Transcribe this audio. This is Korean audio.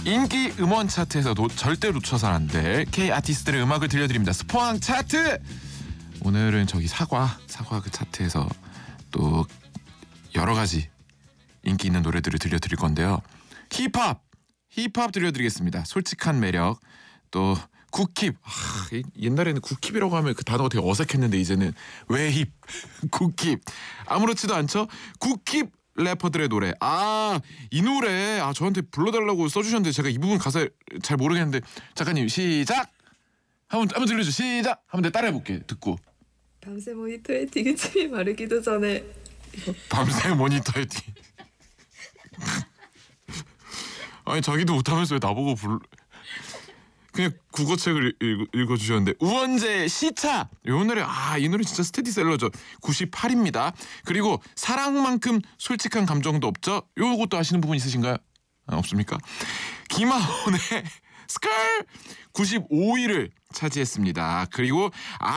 인기 음원 차트에서도 절대 놓쳐서는 안 될 K 아티스트들의 음악을 들려드립니다. 스포왕 차트! 오늘은 저기 사과 그 차트에서 또 여러 가지 인기 있는 노래들을 들려드릴 건데요. 힙합 들려드리겠습니다. 솔직한 매력, 또 굿킵. 옛날에는 굿킵이라고 하면 그 단어가 되게 어색했는데 이제는 왜 힙? 굿킵. 아무렇지도 않죠? 굿킵 래퍼들의 노래. 이 노래 저한테 불러달라고 써주셨는데 제가 이 부분 가사 잘 모르겠는데 작가님 시작! 한번 들려줘. 시작! 한번 내가 따라해볼게. 듣고. 밤새 모니터에 디귿침이 마르기도 전에. 밤새 모니터에 아니 자기도 못하면서 왜 나보고 그냥 국어책을 읽어주셨는데 우원재 시차 이 노래 이 노래 진짜 스테디셀러죠. 98입니다. 그리고 사랑만큼 솔직한 감정도 없죠. 요것도 아시는 부분 있으신가요? 없습니까? 김하온의 스컬 95위를 차지했습니다. 그리고